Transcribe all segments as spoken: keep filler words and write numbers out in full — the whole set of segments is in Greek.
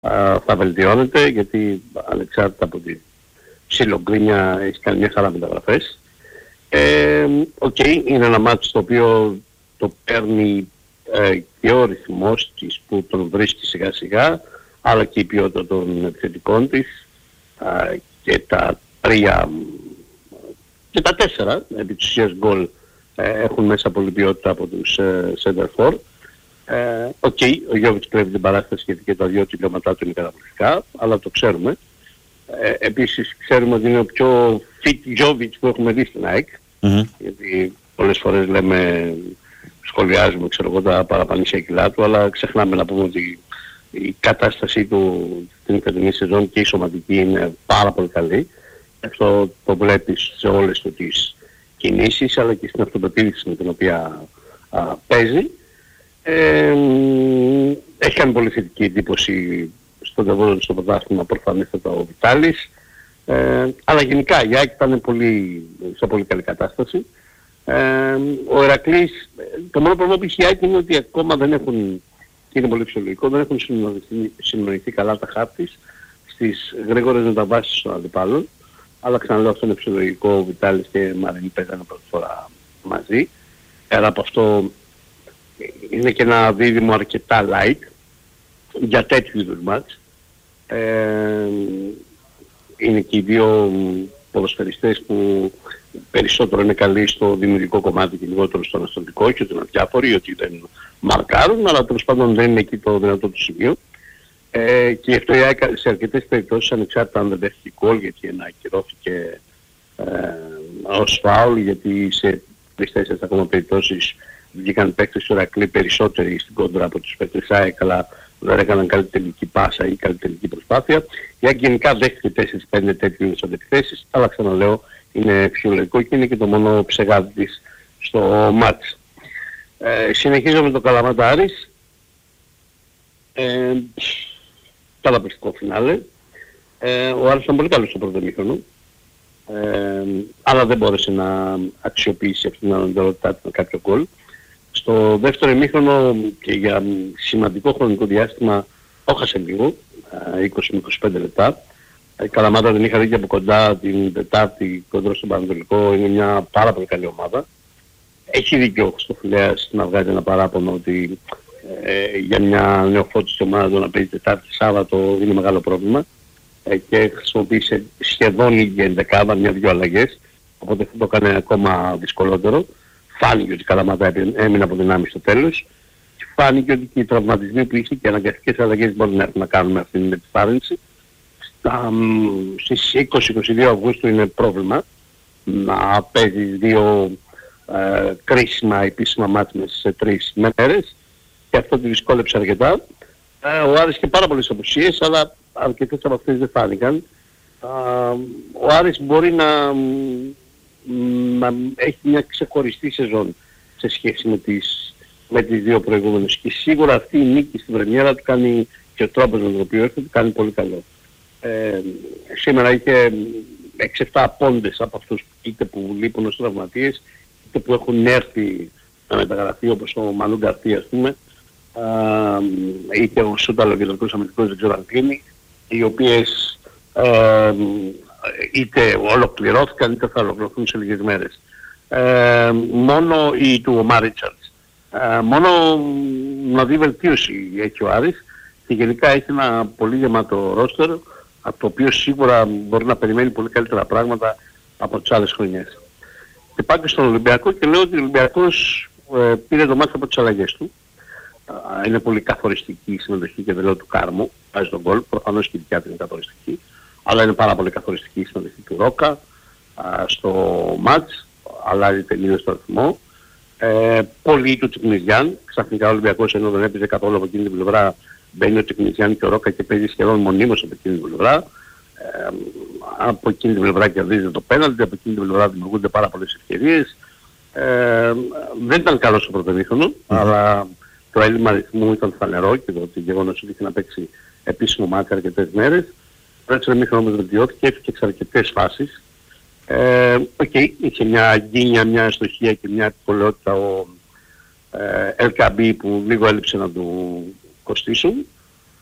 α, θα βελτιώνεται, γιατί ανεξάρτητα από τη ψιλογκρίνια έχει κάνει μια χαρά μεταγραφές. Ε, Οκ, okay, είναι ένα μάτσο το οποίο το παίρνει ε, και ο ρυθμός της που τον βρίσκει σιγά σιγά, αλλά και η ποιότητα των επιθετικών της ε, και τα τρία και τα τέσσερα επί της ουσίας γκολ ε, έχουν μέσα πολύ ποιότητα από τους ε, center for. Οκ, ε, okay, ο Γιώβιτς πρέπει την παράσταση γιατί και τα δύο τηλεοματά του είναι καταπληκτικά, αλλά το ξέρουμε. Ε, επίσης ξέρουμε ότι είναι ο πιο fit Γιώβιτς που έχουμε δει στην ΑΕΚ, mm-hmm. γιατί πολλές φορές λέμε, σχολιάζουμε ξέρω εγώ τα παραπανήσια κιλά του, αλλά ξεχνάμε να πούμε ότι η κατάστασή του την φετινή σεζόν και η σωματική είναι πάρα πολύ καλή. Αυτό το βλέπεις σε όλες του τις κινήσεις, αλλά και στην αυτοπεποίθηση με την οποία α, παίζει. Ε, έχει κάνει πολύ θετική εντύπωση στον τεβόρο στο πρωτάθλημα προφανέστατα ο Βιτάλης. Ε, αλλά γενικά η ΑΕΚ ήταν πολύ, σε πολύ καλή κατάσταση. Ε, ο Ηρακλής, το μόνο πρόβλημα που έχει η ΑΕΚ είναι ότι ακόμα δεν έχουν, και είναι πολύ φυσιολογικό, δεν έχουν συνοηθεί καλά τα χάρτης στις γρήγορες μεταβάσεις των αντιπάλων. Αλλά ξαναλέω αυτό είναι φυσιολογικό, ο Βιτάλης και Μαρινή παίζανε πρώτη φορά μαζί. Πέρα από αυτό είναι και ένα δίδυμο αρκετά light για τέτοιου είδους μάτς. Ε, είναι και οι δύο ποδοσφαιριστές που περισσότερο είναι καλοί στο δημιουργικό κομμάτι και λιγότερο στο αναστολικό, όχι ότι είναι αδιάφοροι, ότι δεν μαρκάρουν, αλλά τέλος πάντων δεν είναι εκεί το δυνατό του σημείο. Ε, και αυτό σε αρκετές περιπτώσεις, ανεξάρτητα αν δεν δέχτηκε γκολ, γιατί ένα ακυρώθηκε ε, ως φάουλ, γιατί σε τρεις τέσσερις ακόμα περιπτώσεις βγήκαν παίκτες του Ηρακλή περισσότεροι στην κόντρα από τους παίκτες ΑΕΚ, αλλά δεν έκαναν καλή τελική πάσα ή καλή τελική προσπάθεια. Η ΑΕΚ γενικά δέχτηκε τέσσερις πέντε τέτοιου είδους αντεπιθέσεις, αλλά ξαναλέω είναι φυσιολογικό και είναι και το μόνο ψεγάδι της στο μάτς. Ε, συνεχίζω με το Καλαμάτα-Άρης. Ε, καταπληκτικό φινάλε. Ε, ο Άρης ήταν πολύ καλός στο πρώτο ημίχρονο, ε, αλλά δεν μπόρεσε να αξιοποιήσει αυτήν την ανωτερότητά του με κάποιο γκολ. Στο δεύτερο ημίχρονο και για σημαντικό χρονικό διάστημα όχασε λίγο, είκοσι με είκοσι πέντε λεπτά. Η Καλαμάτα δεν είχα δει και από κοντά την Τετάρτη κοντρό στον Πανατολικό, είναι μια πάρα πολύ καλή ομάδα. Έχει δίκιο ο Χριστοφυλέας να βγάζει ένα παράπονο ότι ε, για μια νεοφώτιστη ομάδα να παίζει Τετάρτη Σάββατο είναι μεγάλο πρόβλημα, ε, και χρησιμοποίησε σχεδόν ίδια ενδεκάδα, μια-δυο αλλαγές, οπότε αυτό το έκανε ακόμα δυσκολότερο. Φάνηκε ότι η Καλαμάτα έμεινε από δυνάμεις στο τέλος και φάνηκε ότι και οι τραυματισμοί που είχε και αναγκαστικές αλλαγές μπορεί να έχουν να κάνουν με αυτήν την επιφάρυνση. Στις είκοσι με είκοσι δύο Αυγούστου είναι πρόβλημα να παίζεις δύο ε, κρίσιμα επίσημα μάτς μέσα σε τρεις μέρες και αυτό τη δυσκόλεψε αρκετά. Ε, ο Άρης είχε πάρα πολλές απουσίες, αλλά αρκετές από αυτές δεν φάνηκαν. Ε, ο Άρης μπορεί να, να έχει μια ξεχωριστή σεζόν σε σχέση με τις, με τις δύο προηγούμενες και σίγουρα αυτή η νίκη στην πρεμιέρα του κάνει και ο τρόπος με τον οποίο έρχεται του κάνει πολύ καλό. Ε, σήμερα είχε έξι επτά πόντες από αυτούς είτε που λείπουν ως τραυματίες είτε που έχουν έρθει να μεταγραφεί, όπως ο Μανού Γκαρτί ας πούμε, ε, είτε ο Σούταλο και ο Λογικός Αμυντικός δεν ξέρω αν κλείνει, οι οποίες ε, είτε ολοκληρώθηκαν είτε θα ολοκληρωθούν σε λίγες μέρες. Ε, μόνο η του Ομά Ρίτσαρτς. Ε, μόνο να δει βελτίωση έχει ο Άρης και γενικά έχει ένα πολύ γεμάτο ρόστερ, από το οποίο σίγουρα μπορεί να περιμένει πολύ καλύτερα πράγματα από τις άλλες χρονιές. Και πάω και στον Ολυμπιακό και λέω ότι ο Ολυμπιακός ε, πήρε το μάτι από τις αλλαγές του. Ε, είναι πολύ καθοριστική η συμμετοχή και δεν λέω του Κάρμου, βάζει τον γκολ, προφανώς και η δικιά του είναι καθοριστική, αλλά είναι πάρα πολύ καθοριστική η συμμετοχή του Ρόκα ε, στο μάτς, αλλάζει τελείως το αριθμό. Ε, πολύ του Τσικνιζιάν, ξαφνικά ο Ολυμπιακός ενώ δεν έπαιζε καθόλου από εκείνη την πλευρά, μπαίνει ο Τσικνιζιάν και ο Ρόκα και παίζει σχεδόν μονίμως από εκείνη την πλευρά. Ε, από εκείνη την πλευρά κερδίζει το πέναλτι, από εκείνη την πλευρά δημιουργούνται πάρα πολλές ευκαιρίες. Ε, δεν ήταν καλό στο πρώτο ημίχρονο, mm-hmm. αλλά το έλλειμμα αριθμού ήταν φανερό και το γεγονός ότι είχε να παίξει επίσημο μάτι αρκετές μέρες. Το δεύτερο ημίχρονο όμως βελτιώθηκε, έφυγε σε αρκετές φάσεις. Ε, okay, είχε μια γκίνια, μια αστοχία και μια ευκολότητα ο ε, Ελκαμπή που λίγο έλειψε να του κοστίσουν.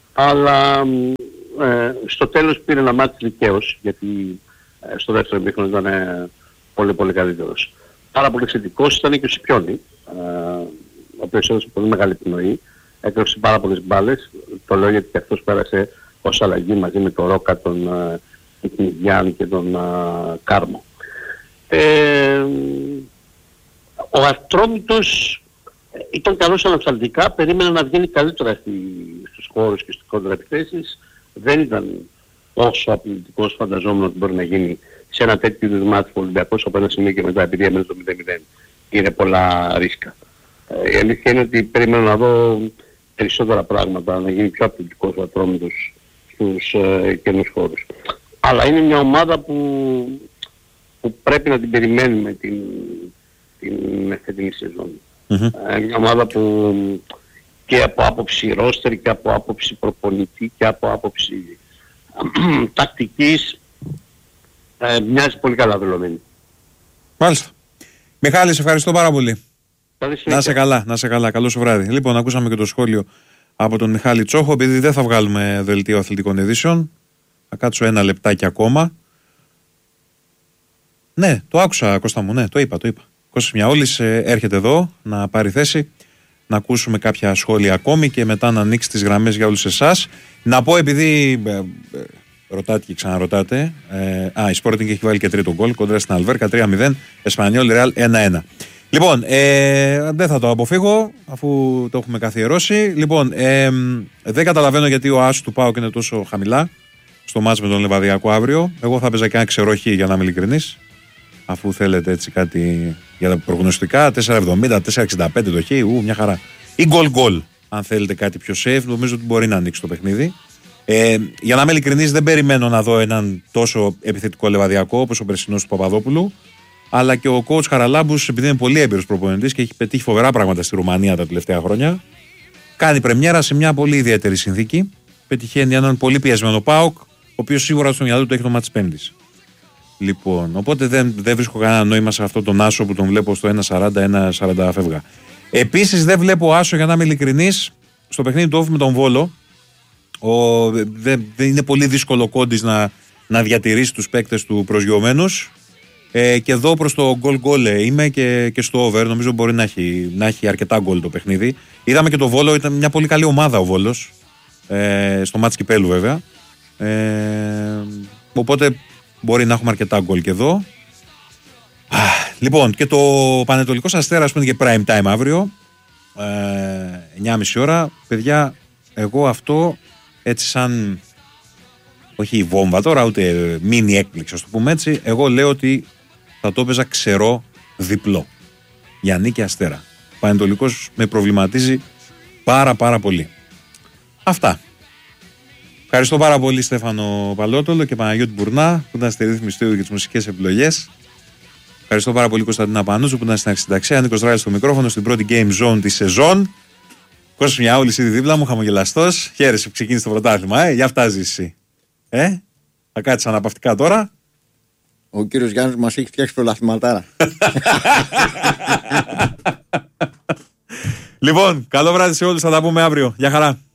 αλλά ε, στο τέλος πήρε ένα μάτι δικαίως, γιατί ε, στο δεύτερο ημίχρονο ήταν ε, πολύ πολύ καλύτερος. Πάρα πολύ θετικός ήταν και ο Σιπιόνι, ε, ο οποίος έδωσε πολύ μεγάλη πνοή, έκρυψε πάρα πολλές μπάλες, το λέω γιατί και αυτός πέρασε ως αλλαγή μαζί με τον Ρόκα, τον Κινιγιάν και τον ε, Κάρμο. Ε, ο Ατρόμητος ήταν καλός ανασταλτικά, περίμενα να βγαίνει καλύτερα στη, στους χώρους και στις κόντρα-επιθέσεις. Δεν ήταν όσο απειλητικός φανταζόμουν ότι μπορεί να γίνει σε ένα τέτοιο είδους μάτι ο Ολυμπιακός από ένα σημείο και μετά, επειδή έμενε στο μηδέν μηδέν. Είναι πολλά ρίσκα. Ε, η αλήθεια είναι ότι περίμενα να δω περισσότερα πράγματα, να γίνει πιο απειλητικός ο Ατρόμητος στους ε, καινούς χώρους. Αλλά είναι μια ομάδα που, που πρέπει να την περιμένουμε την, την φετινή σεζόν. Mm-hmm. Ε, μια ομάδα που και από άποψη ρόστερ και από άποψη προπονητή και από άποψη τακτικής ε, μοιάζει πολύ καλά δηλωμένη. Μάλιστα. Μιχάλη, σε ευχαριστώ πάρα πολύ. Να σε καλά, να σε καλά. Καλό σου βράδυ. Λοιπόν, ακούσαμε και το σχόλιο από τον Μιχάλη Τσόχο. Επειδή δεν θα βγάλουμε δελτίο αθλητικών ειδήσεων, θα κάτσω ένα λεπτάκι ακόμα. Ναι, το άκουσα, Κώστα μου, ναι, το είπα, το είπα. Κώστας Μιαόλης ε, έρχεται εδώ να πάρει θέση, να ακούσουμε κάποια σχόλια ακόμη και μετά να ανοίξει τις γραμμές για όλους εσάς. Να πω, επειδή ε, ε, ρωτάτε και ξαναρωτάτε, ε, α, η Sporting έχει βάλει και τρίτο γκολ κόντρα στην Αλβέρκα, τρία μηδέν, Εσπανιόλ Ρεάλ ένα ένα. Λοιπόν, ε, δεν θα το αποφύγω αφού το έχουμε καθιερώσει. Λοιπόν, ε, δεν καταλαβαίνω γιατί ο άσος του ΠΑΟΚ είναι τόσο χαμηλά στο μάτς με τον Λεβαδιακό αύριο. Εγώ θα έπαιζα και ένα ξερόχι, για να είμαι ειλικρινής, αφού θέλετε έτσι κάτι για τα προγνωστικά. τέσσερα εβδομήντα, τέσσερα εξήντα πέντε το χ, ου, μια χαρά. Ή γκολ γκολ, αν θέλετε κάτι πιο safe, νομίζω ότι μπορεί να ανοίξει το παιχνίδι. Ε, για να είμαι ειλικρινής, δεν περιμένω να δω έναν τόσο επιθετικό Λεβαδιακό όπως ο περσινός του Παπαδόπουλου. Αλλά και ο coach Χαραλάμπους, επειδή είναι πολύ έμπειρος προπονητής και έχει πετύχει φοβερά πράγματα στη Ρουμανία τα τελευταία χρόνια, κάνει πρεμιέρα σε μια πολύ ιδιαίτερη συνθήκη. Πετυχαίνει έναν πολύ πιεσμένο ΠΑΟΚ, ο οποίος σίγουρα στο μυαλό του έχει το μάτι της Πέμπτης. Λοιπόν, οπότε δεν, δεν βρίσκω κανένα νόημα σε αυτόν τον άσο που τον βλέπω στο ένα σαράντα, ένα σαράντα φεύγα. Επίσης δεν βλέπω άσο, για να είμαι ειλικρινής, στο παιχνίδι του Όφη με τον Βόλο. Ο, δεν, δεν είναι πολύ δύσκολο ο Κόντις να, να διατηρήσει τους παίκτες του προσγειωμένους. Ε, και εδώ προς το γκολ γκολ είμαι και, και στο over. Νομίζω μπορεί να έχει, να έχει αρκετά γκολ το παιχνίδι. Είδαμε και το Βόλο, ήταν μια πολύ καλή ομάδα ο Βόλος. Ε, στο μάτς κυπέλου βέβαια. Ε, οπότε μπορεί να έχουμε αρκετά γκολ και εδώ. Α, λοιπόν, και το Πανετολικός Αστέρας που είναι και prime time αύριο. Ε, εννιά και μισή ώρα. Παιδιά, εγώ αυτό έτσι σαν, όχι βόμβα τώρα, ούτε μίνι έκπληξη, ας το πούμε έτσι, εγώ λέω ότι θα το έπαιζα ξερό διπλό για νίκη Αστέρα. Ο Πανετολικός με προβληματίζει πάρα πάρα πολύ. Αυτά. Ευχαριστώ πάρα πολύ Στέφανο Παλότολο και Παναγιώτη Μπουρνά που ήταν στη ρύθμιση του για τις μουσικές επιλογές. Ευχαριστώ πάρα πολύ Κωνσταντίνα Πανούζου που ήταν στην αρχισυνταξία. Νίκος Ράλης στο μικρόφωνο στην πρώτη game zone της σεζόν. Κώστας Μιαόλης ήδη δίπλα μου, χαμογελαστός. Χαίρεσαι που ξεκίνησε το πρωτάθλημα, ε. Για αυτά ζεις εσύ. Ε, θα κάτσεις αναπαυτικά τώρα. Ο κύριος Γιάννης μας έχει φτιάξει πρωταθληματάρα. Λοιπόν, καλό βράδυ σε όλους, θα τα πούμε αύριο. Γεια χαρά.